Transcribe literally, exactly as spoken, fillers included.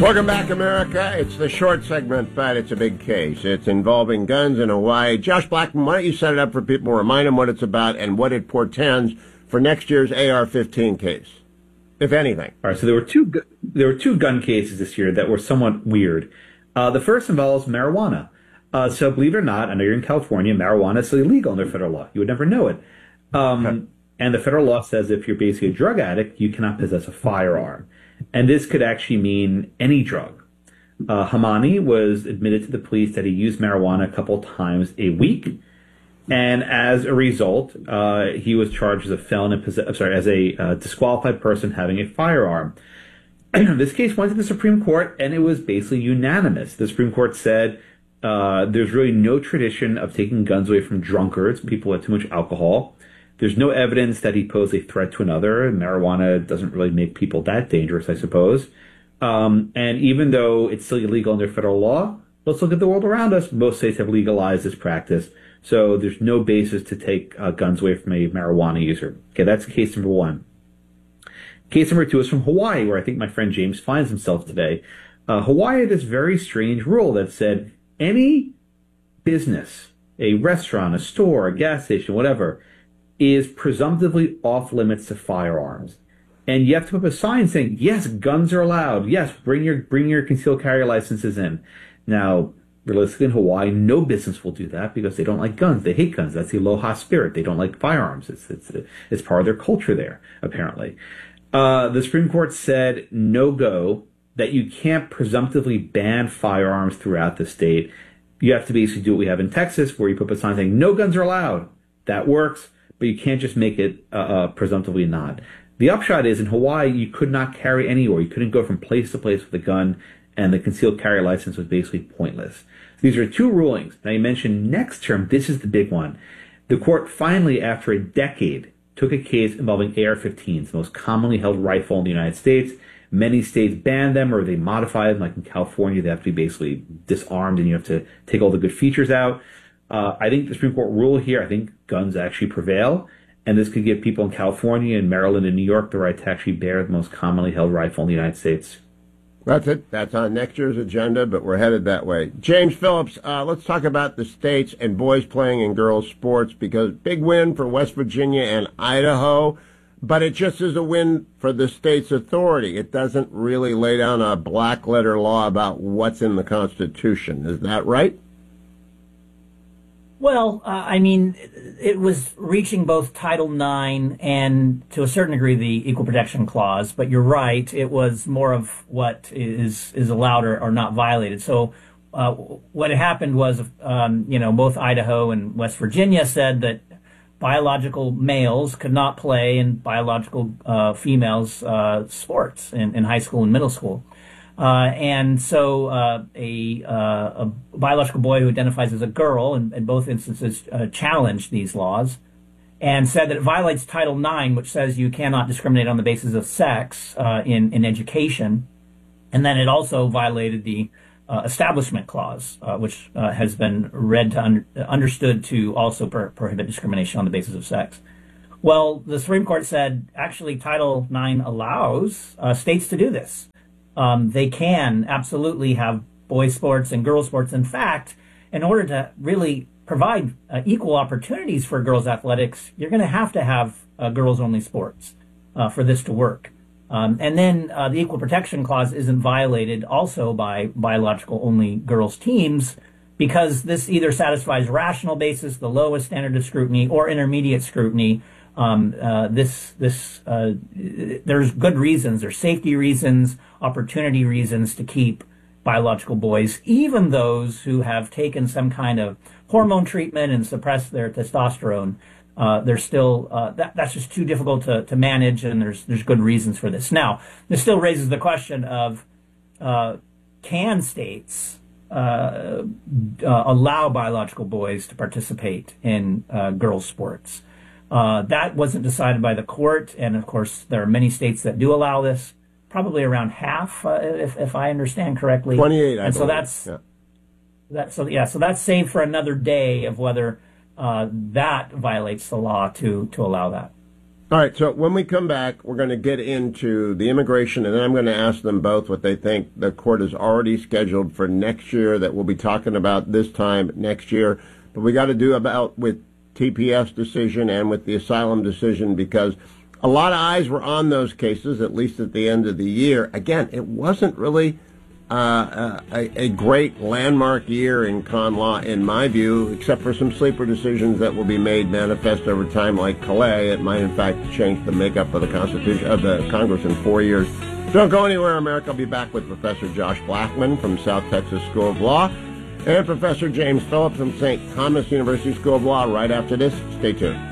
Welcome back, America. It's the short segment, but it's a big case. It's involving guns in Hawaii. Josh Blackman, why don't you set it up for people, remind them what it's about and what it portends for next year's A R fifteen case, if anything. All right, so there were two gu- there were two gun cases this year that were somewhat weird. Uh, the first involves marijuana. Uh, so believe it or not, I know you're in California, marijuana is illegal under federal law. You would never know it. Um, okay. And the federal law says if you're basically a drug addict, you cannot possess a firearm. And this could actually mean any drug. Uh, Hamani was admitted to the police that he used marijuana a couple times a week. And as a result, uh, he was charged as a felon, in possess- I'm sorry, as a uh, disqualified person having a firearm. This case went to the Supreme Court, and it was basically unanimous. The Supreme Court said uh, there's really no tradition of taking guns away from drunkards, people with too much alcohol. There's no evidence that he posed a threat to another. Marijuana doesn't really make people that dangerous, I suppose. Um, and even though it's still illegal under federal law, let's look at the world around us. Most states have legalized this practice. So there's no basis to take uh, guns away from a marijuana user. Okay, that's case number one. Case number two is from Hawaii, where I think my friend James finds himself today. Uh, Hawaii had this very strange rule that said any business, a restaurant, a store, a gas station, whatever, is presumptively off limits to firearms. And you have to put up a sign saying, yes, guns are allowed. Yes, bring your bring your concealed carry licenses in. Now, realistically, in Hawaii, no business will do that because they don't like guns. They hate guns. That's the aloha spirit. They don't like firearms. It's it's it's part of their culture there, apparently. Uh, the Supreme Court said no go, that you can't presumptively ban firearms throughout the state. You have to basically do what we have in Texas, where you put up a sign saying no guns are allowed. That works. But you can't just make it uh, uh, presumptively not. The upshot is, in Hawaii, you could not carry anywhere. You couldn't go from place to place with a gun, and the concealed carry license was basically pointless. These are two rulings. Now, you mentioned next term. This is the big one. The court finally, after a decade, took a case involving A R fifteens, the most commonly held rifle in the United States. Many states banned them, or they modified them. Like in California, they have to be basically disarmed, and you have to take all the good features out. Uh, I think the Supreme Court rule here, I think guns actually prevail, and this could give people in California and Maryland and New York the right to actually bear the most commonly held rifle in the United States. That's it. That's on next year's agenda, but we're headed that way. James Phillips, uh, let's talk about the states and boys playing and girls sports, because big win for West Virginia and Idaho, but it just is a win for the state's authority. It doesn't really lay down a black letter law about what's in the Constitution. Is that right? Well, uh, I mean, it was reaching both Title nine and, to a certain degree, the Equal Protection Clause. But you're right; it was more of what is is allowed or, or not violated. So, uh, what had happened was, um, you know, both Idaho and West Virginia said that biological males could not play in biological uh, females' uh, sports in, in high school and middle school. Uh, and so uh, a, uh, a biological boy who identifies as a girl in, in both instances uh, challenged these laws and said that it violates Title nine, which says you cannot discriminate on the basis of sex uh, in, in education. And then it also violated the uh, Establishment Clause, uh, which uh, has been read to un- understood to also pro- prohibit discrimination on the basis of sex. Well, the Supreme Court said actually Title nine allows uh, states to do this. Um, they can absolutely have boys' sports and girls' sports. In fact, in order to really provide uh, equal opportunities for girls' athletics, you're going to have to have uh, girls-only sports uh, for this to work. Um, and then uh, the Equal Protection Clause isn't violated also by biological-only girls' teams, because this either satisfies rational basis, the lowest standard of scrutiny, or intermediate scrutiny. Um, uh, this, this, uh, there's good reasons, there's safety reasons, opportunity reasons to keep biological boys, even those who have taken some kind of hormone treatment and suppressed their testosterone. Uh, they're still, uh, that, that's just too difficult to, to manage, and there's, there's good reasons for this. Now, this still raises the question of, uh, can states, uh, uh, allow biological boys to participate in, uh, girls' sports? Uh, that wasn't decided by the court, and of course there are many states that do allow this, probably around half, uh, if, if I understand correctly. twenty-eight, I and so believe. that's yeah. that. So yeah, so that's saved for another day of whether uh, that violates the law to to allow that. All right, so when we come back, we're going to get into the immigration, and then I'm going to ask them both what they think the court has already scheduled for next year that we'll be talking about this time next year. But we got to do about with T P F's decision and with the asylum decision, because a lot of eyes were on those cases, at least at the end of the year. Again, it wasn't really uh, a, a great landmark year in con law, in my view, except for some sleeper decisions that will be made manifest over time, like Calais. It might, in fact, change the makeup of the Constitution of the Congress in four years. Don't go anywhere, America. I'll be back with Professor Josh Blackman from South Texas School of Law and Professor James Phillips from Saint Thomas University School of Law right after this. Stay tuned.